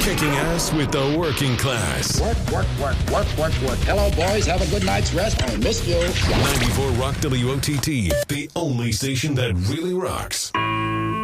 Kicking ass with the working class. Work. Hello, boys. Have a good night's rest. I missed you. 94 Rock WOTT, the only station that really rocks.